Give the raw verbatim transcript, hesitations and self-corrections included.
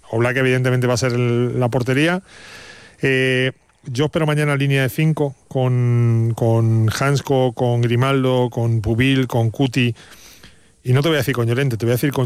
Oblak evidentemente va a ser el, la portería. Eh, yo espero mañana línea de cinco con, con Hansko, con Grimaldo, con Pubil, con Cuti. Y no te voy a decir con Llorente, te voy a decir con